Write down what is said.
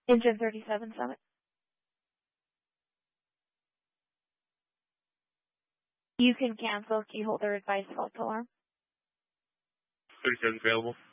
Engine 37 Summit. You can cancel key holder advice false alarm. 37 available.